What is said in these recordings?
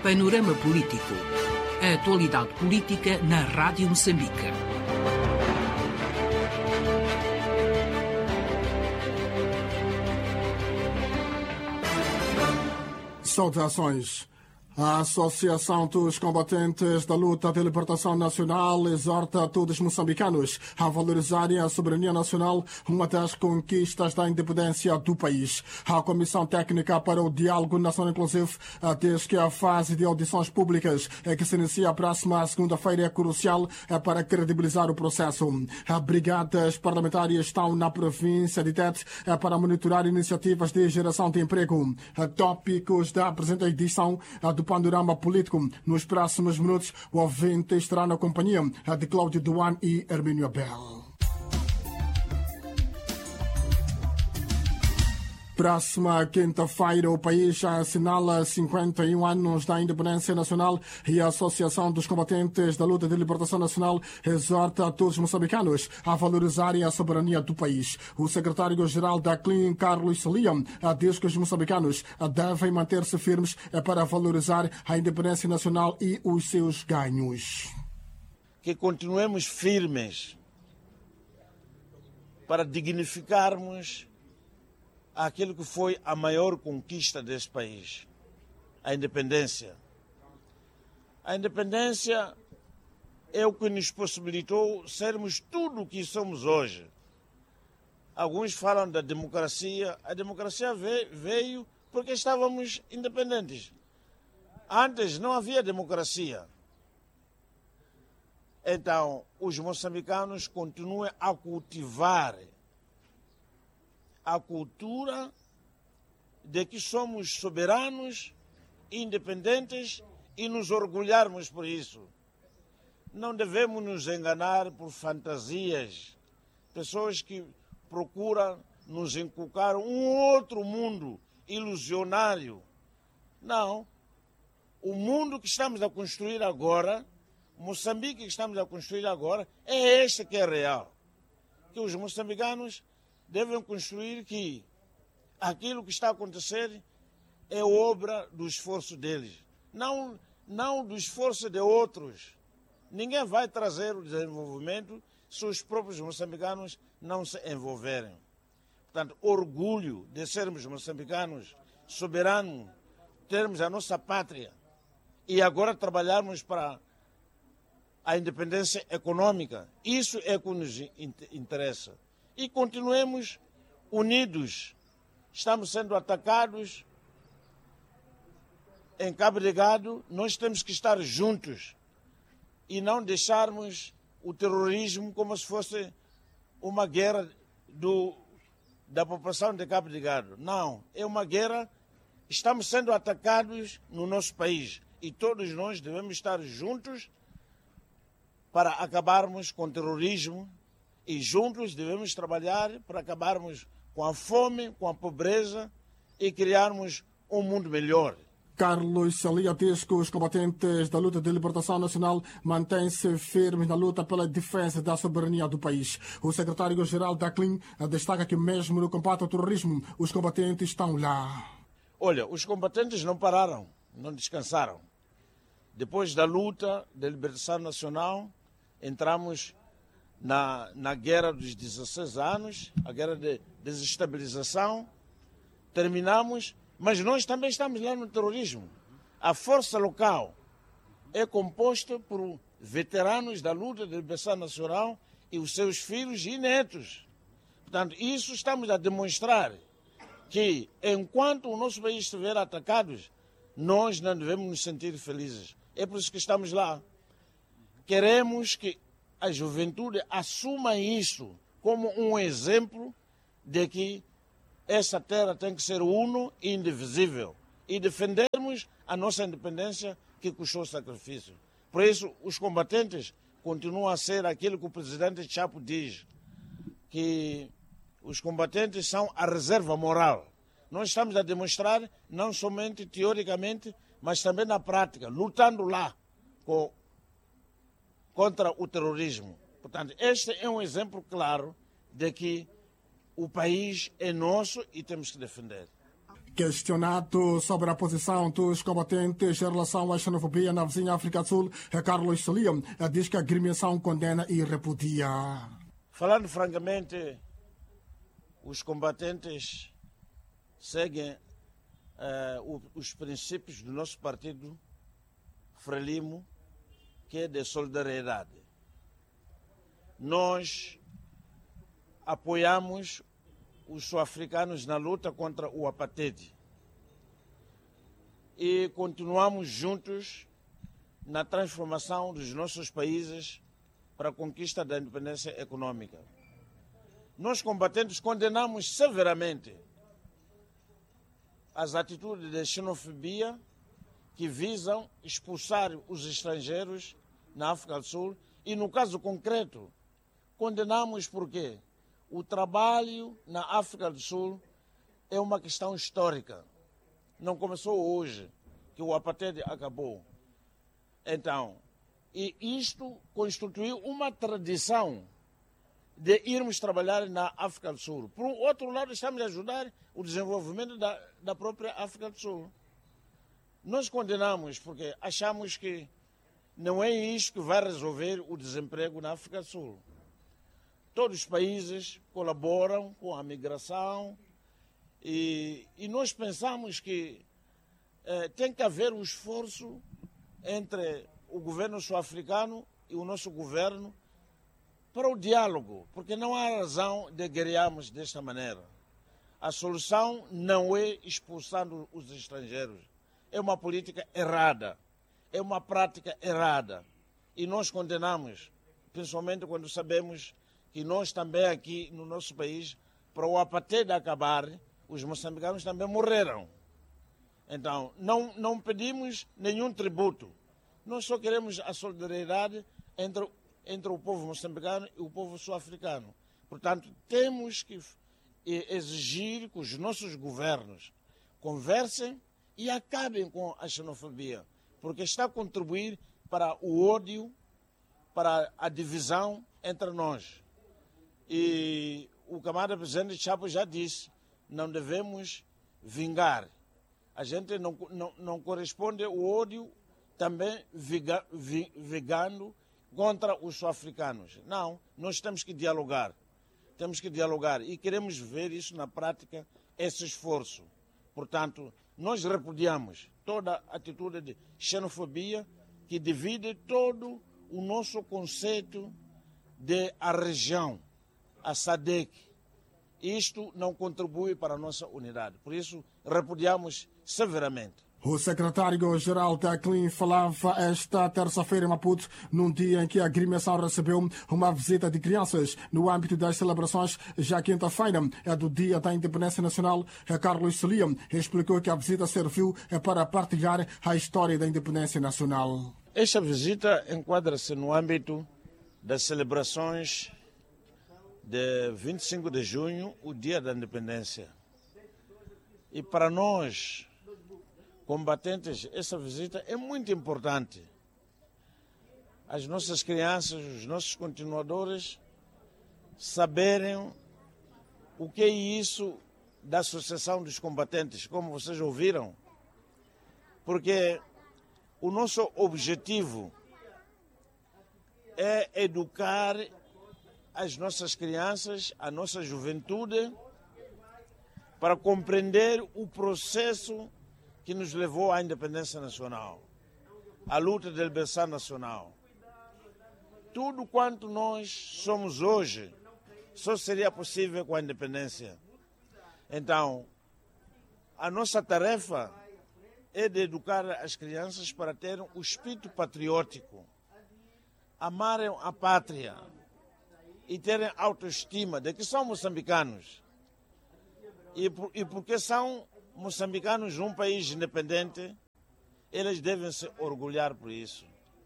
Panorama Político. A atualidade política na Rádio Moçambique. Saudações. A Associação dos Combatentes da Luta de Libertação Nacional exorta a todos os moçambicanos a valorizarem a soberania nacional, uma das conquistas da independência do país. A Comissão Técnica para o Diálogo Nacional Inclusivo diz que a fase de audições públicas que se inicia a próxima segunda-feira é crucial para credibilizar o processo. Brigadas parlamentares estão na província de Tete para monitorar iniciativas de geração de emprego. Tópicos da presente edição do Panorama Político. Nos próximos minutos, o ouvinte estará na companhia de Cláudio Duan e Hermínio Abel. Próxima quinta-feira, o país já assinala 51 anos da independência nacional e a Associação dos Combatentes da Luta de Libertação Nacional exorta a todos os moçambicanos a valorizarem a soberania do país. O secretário-geral da CLIN, Carlos Celia, diz que os moçambicanos devem manter-se firmes para valorizar a independência nacional e os seus ganhos. Que continuemos firmes para dignificarmos aquilo que foi a maior conquista deste país, a independência. A independência é o que nos possibilitou sermos tudo o que somos hoje. Alguns falam da democracia. A democracia veio porque estávamos independentes. Antes não havia democracia. Então, os moçambicanos continuam a cultivar a cultura de que somos soberanos, independentes e nos orgulharmos por isso. Não devemos nos enganar por fantasias, pessoas que procuram nos inculcar um outro mundo ilusionário. Não. O mundo que estamos a construir agora, Moçambique que estamos a construir agora, é este que é real. Que os moçambicanos devem construir que aquilo que está a acontecer é obra do esforço deles, não do esforço de outros. Ninguém vai trazer o desenvolvimento se os próprios moçambicanos não se envolverem. Portanto, orgulho de sermos moçambicanos, soberanos, termos a nossa pátria e agora trabalharmos para a independência econômica. Isso é o que nos interessa. E continuemos unidos. Estamos sendo atacados em Cabo Delgado. Nós temos que estar juntos e não deixarmos o terrorismo como se fosse uma guerra da população de Cabo Delgado. Não, é uma guerra. Estamos sendo atacados no nosso país e todos nós devemos estar juntos para acabarmos com o terrorismo. E juntos devemos trabalhar para acabarmos com a fome, com a pobreza e criarmos um mundo melhor. Carlos Celia diz que os combatentes da luta de libertação nacional mantêm-se firmes na luta pela defesa da soberania do país. O secretário-geral da CLIN destaca que mesmo no combate ao terrorismo, os combatentes estão lá. Olha, os combatentes não pararam, não descansaram. Depois da luta de libertação nacional, entramos na guerra dos 16 anos, a guerra de desestabilização, terminamos, mas nós também estamos lá no terrorismo. A força local é composta por veteranos da luta de libertação nacional e os seus filhos e netos. Portanto, isso estamos a demonstrar que enquanto o nosso país estiver atacado, nós não devemos nos sentir felizes. É por isso que estamos lá. Queremos que a juventude assuma isso como um exemplo de que essa terra tem que ser uno e indivisível e defendermos a nossa independência que custou sacrifício. Por isso, os combatentes continuam a ser aquilo que o presidente Chapo diz, que os combatentes são a reserva moral. Nós estamos a demonstrar, não somente teoricamente, mas também na prática, lutando lá contra o terrorismo. Portanto, este é um exemplo claro de que o país é nosso e temos que defender. Questionado sobre a posição dos combatentes em relação à xenofobia na vizinha África do Sul, Carlos Celia diz que a agremiação condena e repudia. Falando francamente, os combatentes seguem os princípios do nosso partido Frelimo, que é de solidariedade. Nós apoiamos os sul-africanos na luta contra o apartheid e continuamos juntos na transformação dos nossos países para a conquista da independência econômica. Nós, combatentes, condenamos severamente as atitudes de xenofobia que visam expulsar os estrangeiros na África do Sul e, no caso concreto, condenamos porque o trabalho na África do Sul é uma questão histórica. Não começou hoje, que o apartheid acabou. Então, e isto constituiu uma tradição de irmos trabalhar na África do Sul. Por outro lado, estamos a ajudar o desenvolvimento da própria África do Sul. Nós condenamos porque achamos que não é isso que vai resolver o desemprego na África do Sul. Todos os países colaboram com a migração e nós pensamos que tem que haver um esforço entre o governo sul-africano e o nosso governo para o diálogo, porque não há razão de guerrearmos desta maneira. A solução não é expulsando os estrangeiros. É uma política errada, é uma prática errada. E nós condenamos, principalmente quando sabemos que nós também aqui no nosso país, para o apartheid acabar, os moçambicanos também morreram. Então, não pedimos nenhum tributo. Nós só queremos a solidariedade entre o povo moçambicano e o povo sul-africano. Portanto, temos que exigir que os nossos governos conversem e acabem com a xenofobia, porque está a contribuir para o ódio, para a divisão entre nós. E o camarada presidente Chapo já disse, não devemos vingar. A gente não corresponde ao ódio também vingando contra os sul-africanos. Não, nós temos que dialogar. Temos que dialogar e queremos ver isso na prática, esse esforço. Portanto, nós repudiamos toda atitude de xenofobia que divide todo o nosso conceito de a região, a SADC. Isto não contribui para a nossa unidade. Por isso, repudiamos severamente. O secretário-geral da CLIN falava esta terça-feira em Maputo, num dia em que a agremiação recebeu uma visita de crianças no âmbito das celebrações. Já quinta-feira é do Dia da Independência Nacional. Carlos Celia explicou que a visita serviu para partilhar a história da independência nacional. Esta visita enquadra-se no âmbito das celebrações de 25 de junho, o Dia da Independência. E para nós, combatentes, essa visita é muito importante. As nossas crianças, os nossos continuadores, saberem o que é isso da Associação dos Combatentes, como vocês ouviram, porque o nosso objetivo é educar as nossas crianças, a nossa juventude, para compreender o processo que nos levou à independência nacional, à luta de liberação nacional. Tudo quanto nós somos hoje só seria possível com a independência. Então, a nossa tarefa é de educar as crianças para terem o espírito patriótico, amarem a pátria e terem autoestima de que são moçambicanos. E porque são moçambicanos num país independente, eles devem se orgulhar por isso.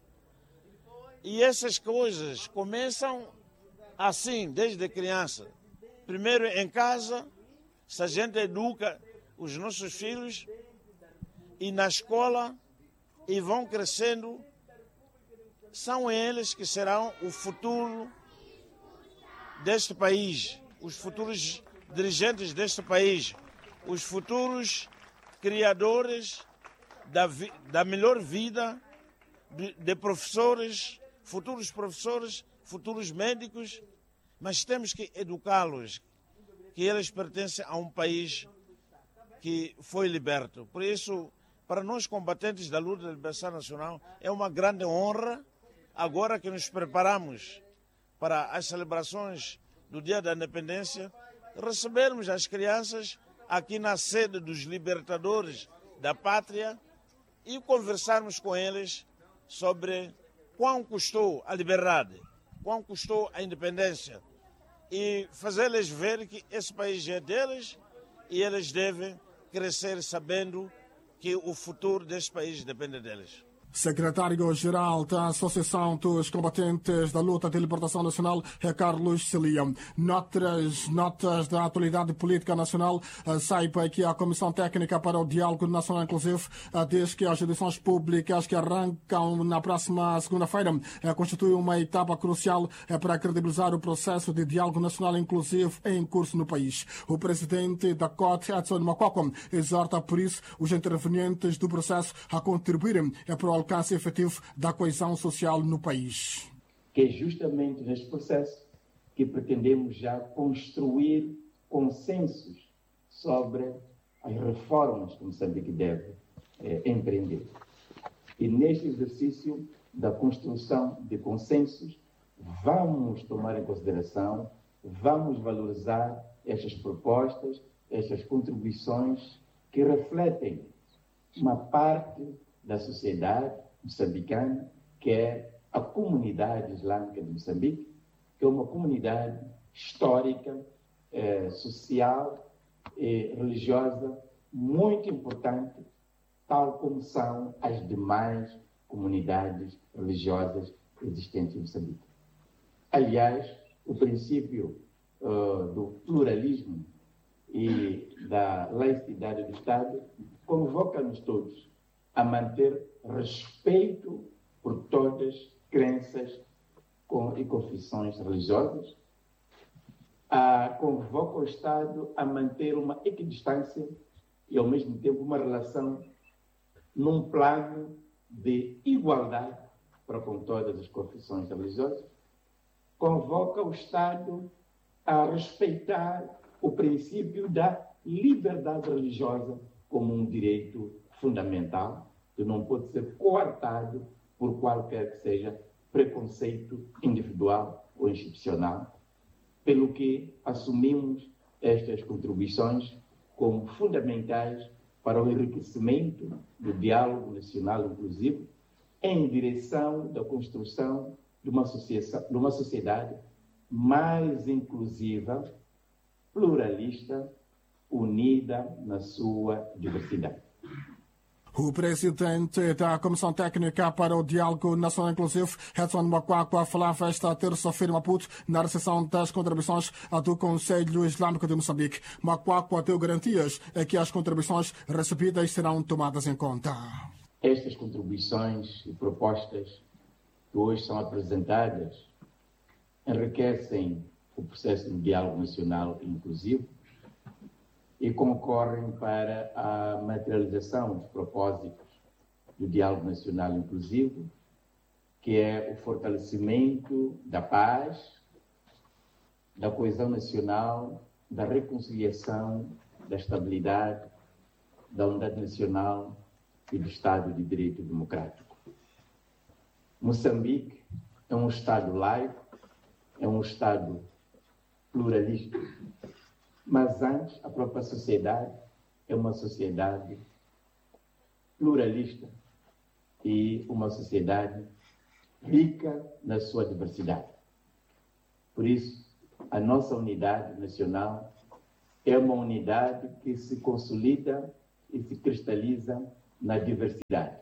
E essas coisas começam assim, desde criança. Primeiro em casa, se a gente educa os nossos filhos, e na escola, e vão crescendo, são eles que serão o futuro deste país, os futuros dirigentes deste país, os futuros criadores da melhor vida de professores, futuros médicos, mas temos que educá-los, que eles pertencem a um país que foi liberto. Por isso, para nós combatentes da luta da liberação nacional, é uma grande honra, agora que nos preparamos para as celebrações do Dia da Independência, recebermos as crianças aqui na sede dos libertadores da pátria e conversarmos com eles sobre quão custou a liberdade, quão custou a independência, e fazer-lhes ver que esse país é deles e eles devem crescer sabendo que o futuro deste país depende deles. Secretário-Geral da Associação dos Combatentes da Luta de Libertação Nacional é Carlos Celia. Notas da atualidade política nacional. Saiba que a Comissão Técnica para o Diálogo Nacional Inclusivo diz que as eleições públicas que arrancam na próxima segunda-feira constituem uma etapa crucial para credibilizar o processo de diálogo nacional inclusivo em curso no país. O presidente da COT, Edson Makwakwa, exorta por isso os intervenientes do processo a contribuírem para o alcance efetivo da coesão social no país. Que é justamente neste processo que pretendemos já construir consensos sobre as reformas que Moçambique deve empreender. E neste exercício da construção de consensos, vamos tomar em consideração, vamos valorizar estas propostas, estas contribuições que refletem uma parte da sociedade moçambicana, que é a comunidade islâmica de Moçambique, que é uma comunidade histórica, social e religiosa muito importante, tal como são as demais comunidades religiosas existentes em Moçambique. Aliás, o princípio do pluralismo e da laicidade do Estado convoca-nos todos a manter respeito por todas as crenças e confissões religiosas, convoca o Estado a manter uma equidistância e, ao mesmo tempo, uma relação num plano de igualdade para com todas as confissões religiosas, convoca o Estado a respeitar o princípio da liberdade religiosa como um direito fundamental, que não pode ser coartado por qualquer que seja preconceito individual ou institucional, pelo que assumimos estas contribuições como fundamentais para o enriquecimento do diálogo nacional inclusivo em direção da construção de uma sociedade mais inclusiva, pluralista, unida na sua diversidade. O presidente da Comissão Técnica para o Diálogo Nacional Inclusivo, Edson Makwakwa, falava esta terça-feira em Maputo na recepção das contribuições do Conselho Islâmico de Moçambique. Makwakwa deu garantias que as contribuições recebidas serão tomadas em conta. Estas contribuições e propostas que hoje são apresentadas enriquecem o processo de diálogo nacional inclusivo e concorrem para a materialização dos propósitos do diálogo nacional inclusivo, que é o fortalecimento da paz, da coesão nacional, da reconciliação, da estabilidade, da unidade nacional e do Estado de Direito Democrático. Moçambique é um Estado laico, é um Estado pluralista, mas antes a própria sociedade é uma sociedade pluralista e uma sociedade rica na sua diversidade. Por isso, a nossa unidade nacional é uma unidade que se consolida e se cristaliza na diversidade,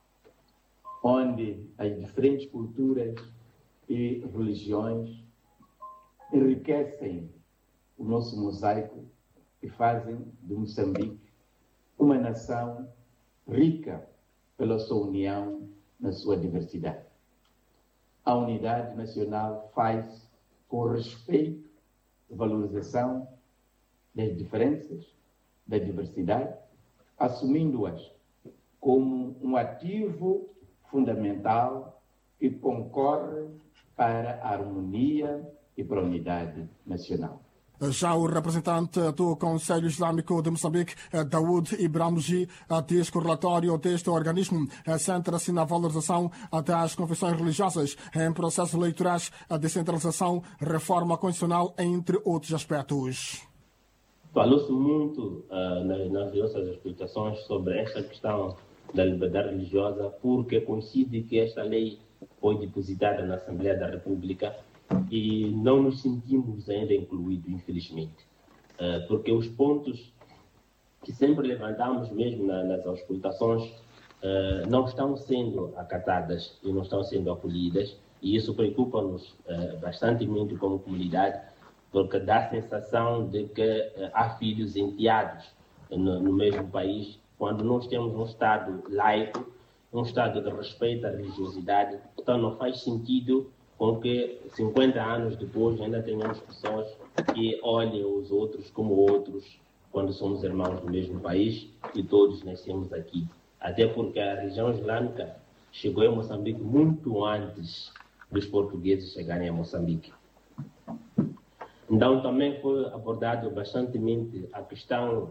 onde as diferentes culturas e religiões enriquecem o nosso mosaico e fazem de Moçambique uma nação rica pela sua união na sua diversidade. A unidade nacional faz com respeito e valorização das diferenças, da diversidade, assumindo-as como um ativo fundamental que concorre para a harmonia e para a unidade nacional. Já o representante do Conselho Islâmico de Moçambique, Daoud Ibrahimji, diz que o relatório deste organismo centra-se na valorização das confissões religiosas em processos eleitorais, a descentralização, reforma constitucional, entre outros aspectos. Falou-se muito nas nossas explicações sobre esta questão da liberdade religiosa, porque coincide que esta lei foi depositada na Assembleia da República e não nos sentimos ainda incluídos, infelizmente, porque os pontos que sempre levantamos, mesmo nas auscultações, não estão sendo acatadas e não estão sendo acolhidas, e isso preocupa-nos bastantemente como comunidade, porque dá a sensação de que há filhos enteados no mesmo país, quando nós temos um Estado laico, um Estado de respeito à religiosidade. Então não faz sentido com que 50 anos depois ainda tenhamos pessoas que olhem os outros como outros, quando somos irmãos do mesmo país e todos nascemos aqui. Até porque a religião islâmica chegou em Moçambique muito antes dos portugueses chegarem a Moçambique. Então também foi abordado bastantemente a questão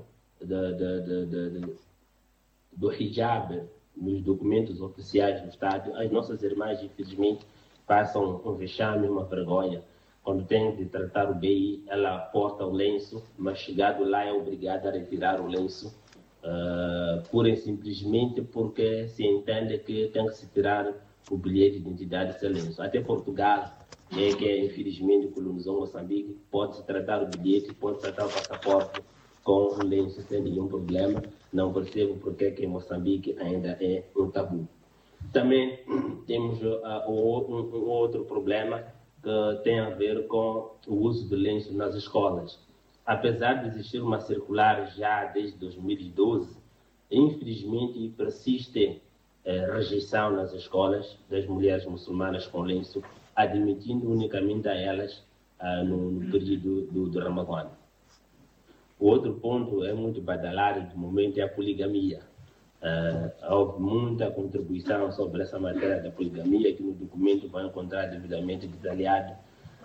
do hijab nos documentos oficiais do Estado. As nossas irmãs, infelizmente, passam um vexame, uma vergonha. Quando tem de tratar o BI, ela porta o lenço, mas chegado lá é obrigada a retirar o lenço, pura e simplesmente porque se entende que tem que se tirar o bilhete de identidade desse lenço. Até Portugal, que infelizmente colonizou Moçambique, pode-se tratar o bilhete, pode tratar o passaporte com o lenço sem nenhum problema. Não percebo porque que em Moçambique ainda é um tabu. Também temos um outro problema que tem a ver com o uso do lenço nas escolas. Apesar de existir uma circular já desde 2012, infelizmente persiste rejeição nas escolas das mulheres muçulmanas com lenço, admitindo unicamente a elas no período do Ramadã. O outro ponto é muito badalado de momento, é a poligamia. Houve muita contribuição sobre essa matéria da poligamia, que no documento vai encontrar devidamente detalhado.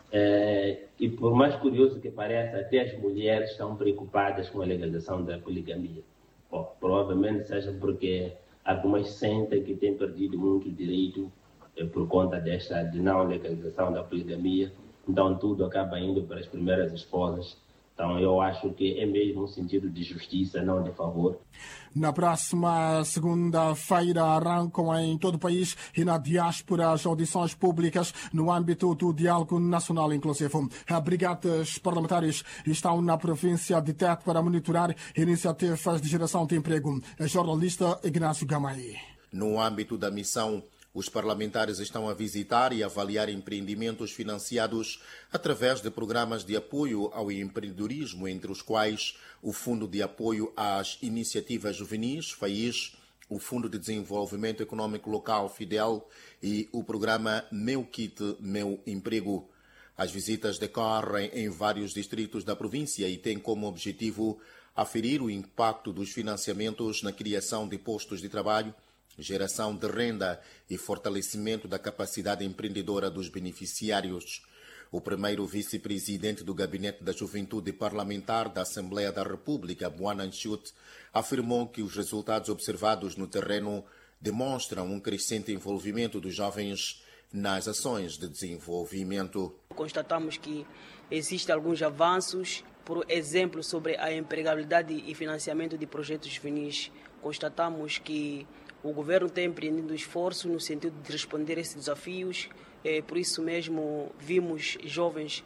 E por mais curioso que pareça, até as mulheres estão preocupadas com a legalização da poligamia. Bom, provavelmente seja porque algumas sentem que têm perdido muito direito por conta de não legalização da poligamia. Então tudo acaba indo para as primeiras esposas. Então, eu acho que é mesmo um sentido de justiça, não de favor. Na próxima segunda-feira arrancam em todo o país e na diáspora as audições públicas no âmbito do Diálogo Nacional Inclusivo. Brigadas parlamentares estão na província de Tete para monitorar iniciativas de geração de emprego. Jornalista Ignácio Gamay. No âmbito da missão, os parlamentares estão a visitar e avaliar empreendimentos financiados através de programas de apoio ao empreendedorismo, entre os quais o Fundo de Apoio às Iniciativas Juvenis, FAIS, o Fundo de Desenvolvimento Econômico Local, FIDEL, e o programa Meu Kit, Meu Emprego. As visitas decorrem em vários distritos da província e têm como objetivo aferir o impacto dos financiamentos na criação de postos de trabalho, geração de renda e fortalecimento da capacidade empreendedora dos beneficiários. O primeiro vice-presidente do Gabinete da Juventude Parlamentar da Assembleia da República, Buana Nchut, afirmou que os resultados observados no terreno demonstram um crescente envolvimento dos jovens nas ações de desenvolvimento. Constatamos que existem alguns avanços, por exemplo, sobre a empregabilidade e financiamento de projetos juvenis. Constatamos que o governo tem empreendido esforços no sentido de responder a esses desafios. Por isso mesmo, vimos jovens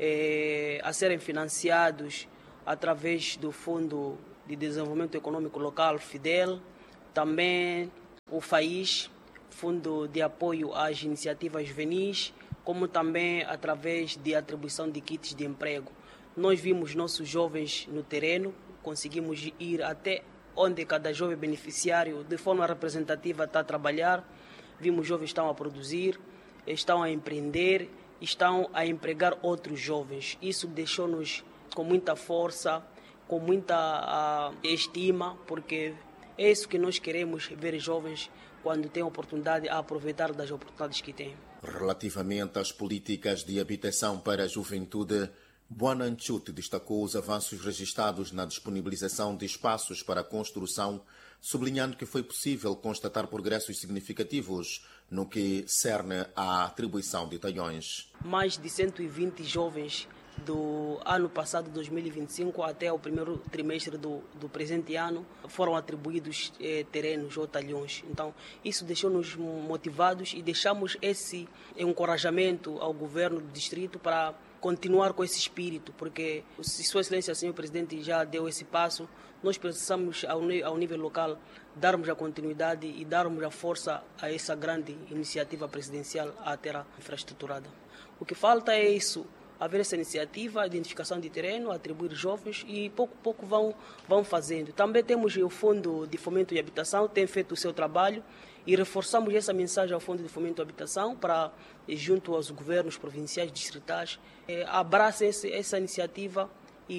a serem financiados através do Fundo de Desenvolvimento Econômico Local, FIDEL, também o FAIS, Fundo de Apoio às Iniciativas Juvenis, como também através de atribuição de kits de emprego. Nós vimos nossos jovens no terreno, conseguimos ir até onde cada jovem beneficiário, de forma representativa, está a trabalhar. Vimos jovens que estão a produzir, estão a empreender, estão a empregar outros jovens. Isso deixou-nos com muita força, com muita estima, porque É isso que nós queremos ver jovens quando têm oportunidade a aproveitar das oportunidades que têm. Relativamente às políticas de habitação para a juventude, Buananchut destacou os avanços registrados na disponibilização de espaços para a construção, sublinhando que foi possível constatar progressos significativos no que cerne à atribuição de talhões. Mais de 120 jovens do ano passado, 2025, até o primeiro trimestre do presente ano, foram atribuídos terrenos ou talhões. Então, isso deixou-nos motivados e deixamos esse encorajamento ao governo do distrito para continuar com esse espírito, porque se Sua Excelência, Senhor Presidente, já deu esse passo, nós precisamos, ao nível local, darmos a continuidade e darmos a força a essa grande iniciativa presidencial a terra infraestruturada. O que falta é isso, haver essa iniciativa, a identificação de terreno, atribuir jovens e pouco a pouco vão fazendo. Também temos o Fundo de Fomento e Habitação, tem feito o seu trabalho e reforçamos essa mensagem ao Fundo de Fomento e Habitação para, junto aos governos provinciais, distritais, abracem essa iniciativa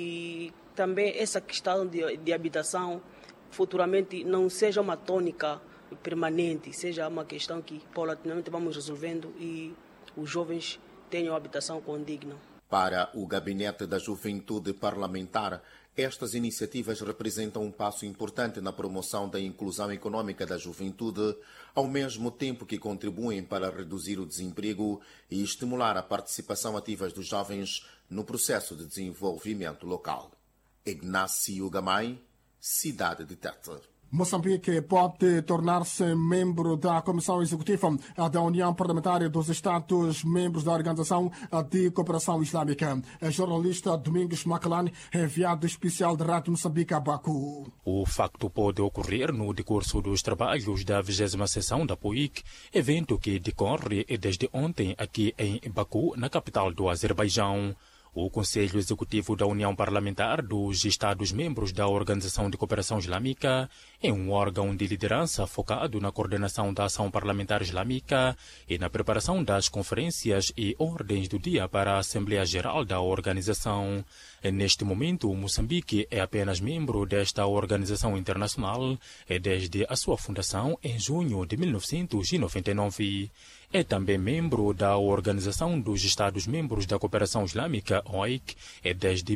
e também essa questão de habitação futuramente não seja uma tônica permanente, seja uma questão que paulatinamente vamos resolvendo e os jovens tenham habitação condigna. Para o Gabinete da Juventude Parlamentar, estas iniciativas representam um passo importante na promoção da inclusão econômica da juventude, ao mesmo tempo que contribuem para reduzir o desemprego e estimular a participação ativa dos jovens no processo de desenvolvimento local. Ignácio Gamay, Cidade de Tete. Moçambique pode tornar-se membro da Comissão Executiva da União Parlamentar dos Estados-membros da Organização de Cooperação Islâmica. A jornalista Domingos Macalani, enviado especial da Rádio Moçambique a Baku. O facto pode ocorrer no decurso dos trabalhos da 20ª sessão da POIC, evento que decorre desde ontem aqui em Baku, na capital do Azerbaijão. O Conselho Executivo da União Parlamentar dos Estados-membros da Organização de Cooperação Islâmica é um órgão de liderança focado na coordenação da ação parlamentar islâmica e na preparação das conferências e ordens do dia para a Assembleia Geral da organização. Neste momento, Moçambique é apenas membro desta organização internacional desde a sua fundação em junho de 1999. É também membro da Organização dos Estados-membros da Cooperação Islâmica, OIC, desde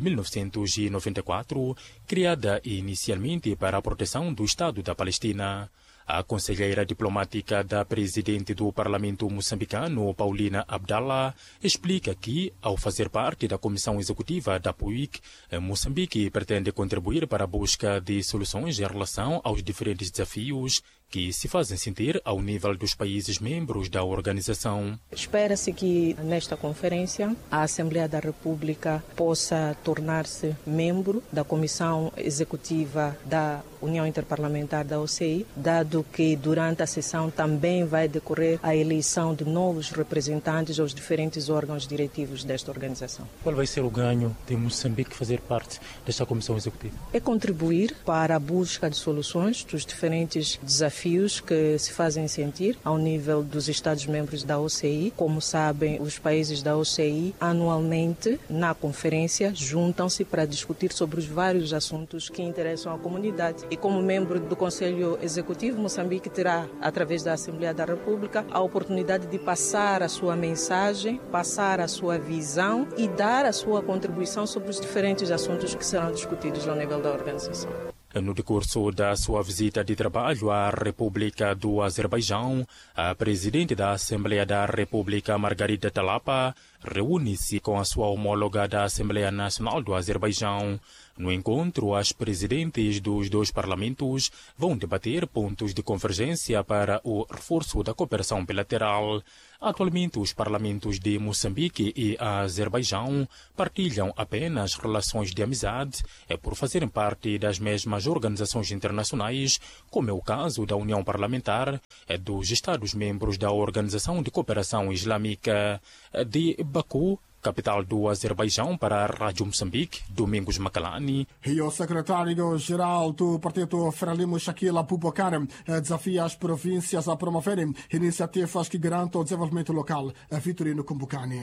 1994, criada inicialmente para a proteção do Estado da Palestina. A conselheira diplomática da presidente do Parlamento moçambicano, Paulina Abdallah, explica que, ao fazer parte da Comissão Executiva da POIC, Moçambique pretende contribuir para a busca de soluções em relação aos diferentes desafios que se fazem sentir ao nível dos países membros da organização. Espera-se que, nesta conferência, a Assembleia da República possa tornar-se membro da Comissão Executiva da União Interparlamentar da OCI, dado que durante a sessão também vai decorrer a eleição de novos representantes aos diferentes órgãos diretivos desta organização. Qual vai ser o ganho de Moçambique fazer parte desta Comissão Executiva? É contribuir para a busca de soluções dos diferentes desafios que se fazem sentir ao nível dos Estados-membros da OCI. Como sabem, os países da OCI anualmente, na conferência, juntam-se para discutir sobre os vários assuntos que interessam à comunidade. E como membro do Conselho Executivo, Moçambique terá, através da Assembleia da República, a oportunidade de passar a sua mensagem, passar a sua visão e dar a sua contribuição sobre os diferentes assuntos que serão discutidos ao nível da organização. No decurso da sua visita de trabalho à República do Azerbaijão, a presidente da Assembleia da República, Margarida Talapa, reúne-se com a sua homóloga da Assembleia Nacional do Azerbaijão. No encontro, as presidentes dos dois parlamentos vão debater pontos de convergência para o reforço da cooperação bilateral. Atualmente, os parlamentos de Moçambique e Azerbaijão partilham apenas relações de amizade por fazerem parte das mesmas organizações internacionais, como é o caso da União Parlamentar dos Estados-membros da Organização de Cooperação Islâmica. De Baku, capital do Azerbaijão, para a Rádio Moçambique, Domingos Macalani. E o secretário-geral do Partido Frelimo, Shaquille Abubakar, desafia as províncias a promoverem iniciativas que garantam o desenvolvimento local. Vitorino Kumbucani.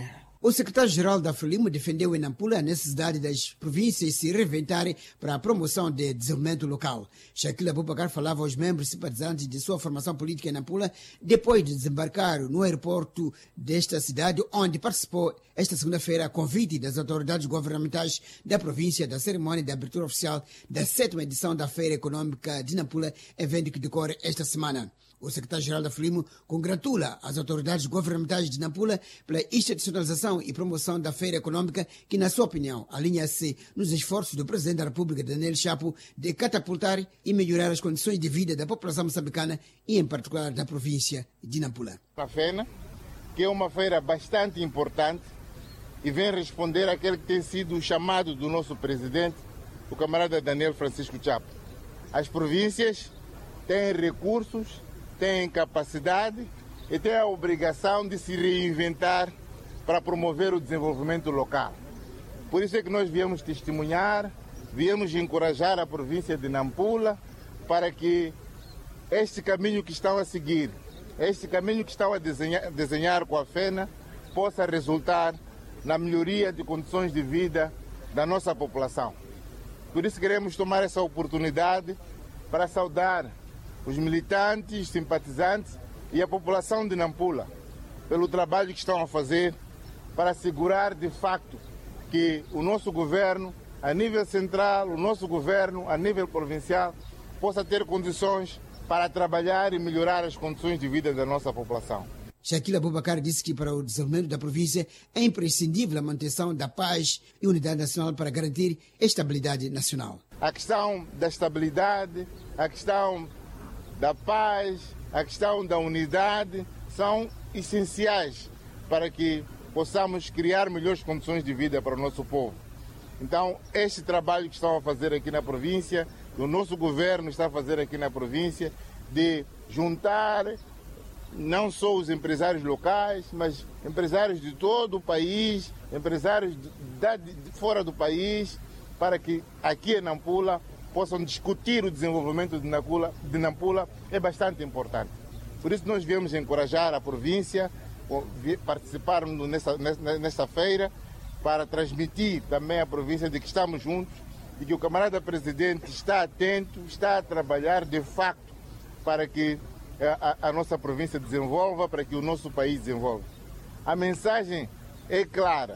O secretário-geral da Frelimo defendeu em Nampula a necessidade das províncias se reinventarem para a promoção de desenvolvimento local. Shaquille Abubakar falava aos membros simpatizantes de sua formação política em Nampula depois de desembarcar no aeroporto desta cidade, onde participou esta segunda-feira a convite das autoridades governamentais da província da cerimônia de abertura oficial da 7ª edição da Feira Econômica de Nampula, evento que decorre esta semana. O secretário-geral da Frelimo congratula as autoridades governamentais de Nampula pela institucionalização e promoção da feira econômica que, na sua opinião, alinha-se nos esforços do presidente da República, Daniel Chapo, de catapultar e melhorar as condições de vida da população moçambicana e, em particular, da província de Nampula. A FENA, que é uma feira bastante importante e vem responder àquele que tem sido o chamado do nosso presidente, o camarada Daniel Francisco Chapo. As províncias têm recursos, têm capacidade e têm a obrigação de se reinventar para promover o desenvolvimento local. Por isso é que nós viemos testemunhar, viemos encorajar a província de Nampula para que este caminho que estão a seguir, este caminho que estão a desenhar com a FENA, possa resultar na melhoria de condições de vida da nossa população. Por isso queremos tomar essa oportunidade para saudar os militantes, simpatizantes e a população de Nampula pelo trabalho que estão a fazer para assegurar de facto que o nosso governo, a nível central, o nosso governo, a nível provincial, possa ter condições para trabalhar e melhorar as condições de vida da nossa população. Shaquille Abubakar disse que para o desenvolvimento da província é imprescindível a manutenção da paz e unidade nacional para garantir a estabilidade nacional. A questão da estabilidade, a questão da paz, a questão da unidade são essenciais para que possamos criar melhores condições de vida para o nosso povo. Então, este trabalho que estão a fazer aqui na província, que o nosso governo está a fazer aqui na província, de juntar não só os empresários locais, mas empresários de todo o país, empresários de fora do país, para que aqui em Nampula possam discutir o desenvolvimento de Nampula, é bastante importante. Por isso nós viemos encorajar a província, participarmos nesta feira, para transmitir também à província de que estamos juntos e que o camarada presidente está atento, está a trabalhar de facto para que a nossa província desenvolva, para que o nosso país desenvolva. A mensagem é clara.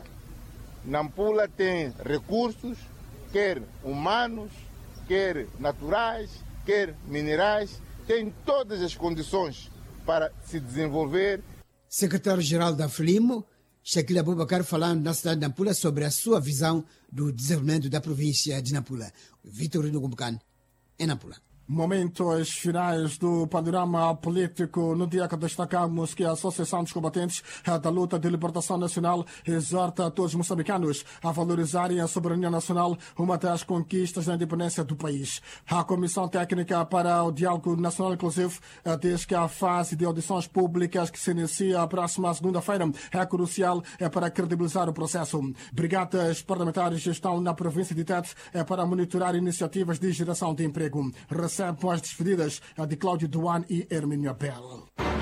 Nampula tem recursos, quer humanos, quer naturais, quer minerais, tem todas as condições para se desenvolver. Secretário-geral da Frelimo, Shaquille Abubakar, falando na cidade de Nampula sobre a sua visão do desenvolvimento da província de Nampula. Vitorino Gumbucan, em Nampula. Momentos finais do panorama político. No dia que destacamos que a Associação dos Combatentes da Luta de Libertação Nacional exorta a todos os moçambicanos a valorizarem a soberania nacional, uma das conquistas da independência do país. A Comissão Técnica para o Diálogo Nacional Inclusivo diz que a fase de audições públicas que se inicia a próxima segunda-feira é crucial para credibilizar o processo. Brigadas parlamentares estão na província de Tete para monitorar iniciativas de geração de emprego. Após despedidas de Cláudio Duan e Hermínio Abel.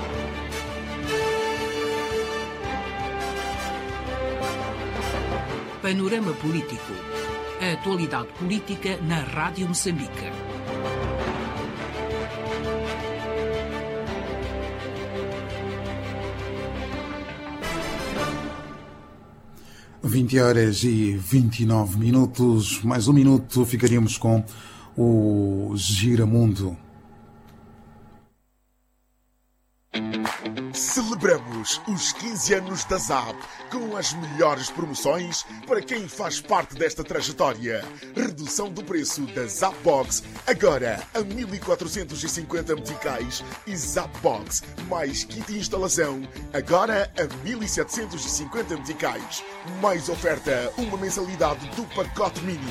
Panorama Político. A atualidade política na Rádio Moçambique. Vinte horas e 29 minutos. Mais um minuto ficaríamos com o Giramundo. Celebramos os 15 anos da ZAP com as melhores promoções para quem faz parte desta trajetória. Redução do preço da ZAP Box agora a 1.450 meticais e ZAP Box mais kit de instalação agora a 1.750 meticais. Mais oferta, uma mensalidade do pacote mini.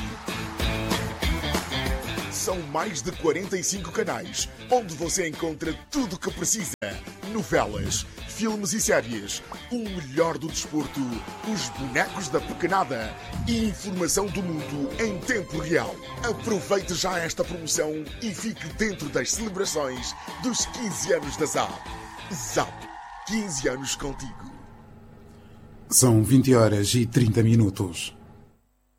São mais de 45 canais, onde você encontra tudo o que precisa. Novelas, filmes e séries, o melhor do desporto, os bonecos da pequenada e informação do mundo em tempo real. Aproveite já esta promoção e fique dentro das celebrações dos 15 anos da ZAP. ZAP, 15 anos contigo. São 20 horas e 30 minutos.